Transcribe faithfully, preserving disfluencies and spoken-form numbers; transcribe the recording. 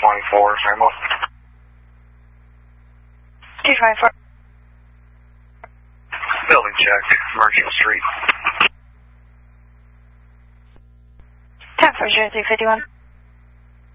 twenty-four, Samuel. two twenty-four. Building check, Merchant Street. ten four zero three fifty-one.